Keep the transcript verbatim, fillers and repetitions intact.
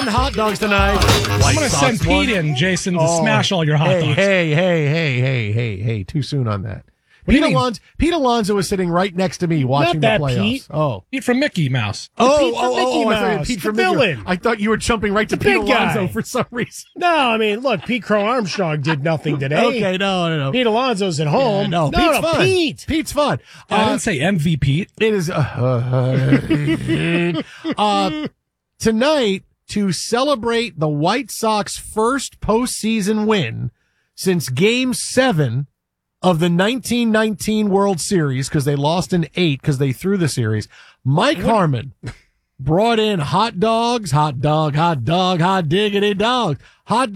one hot dogs tonight. I'm going to send Pete one. in, Jason, to oh, smash all your hot hey, dogs. Hey, hey, hey, hey, hey, hey, too soon on that. Pete Alonso, Pete Alonso was sitting right next to me watching Not that the playoffs. Pete. Oh, Pete from Mickey Mouse. Oh, Pete from oh, Mickey oh, Mouse. I thought Pete the from villain. Mickey. I thought you were jumping right to the Pete Alonso guy. for some reason. No, I mean, look, Pete Crow Armstrong did nothing today. Okay, no, no, no. Pete Alonso's at home. Yeah, no, no, Pete's no, fun. Pete. Pete's fun. Uh, I didn't say M V P. It is uh, uh, tonight to celebrate the White Sox first postseason win since Game Seven of the nineteen nineteen World Series, because they lost in eight because they threw the series. Mike what? Harmon brought in hot dogs, hot dog, hot dog, hot diggity dog, hot